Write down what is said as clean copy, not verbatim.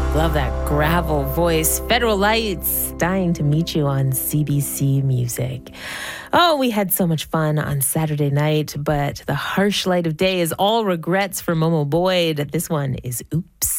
Love that gravel voice. Federal Lights, Dying to Meet You on CBC Music. Oh, we had so much fun on Saturday night, but the harsh light of day is all regrets for Momo Boyd. This one is Oops.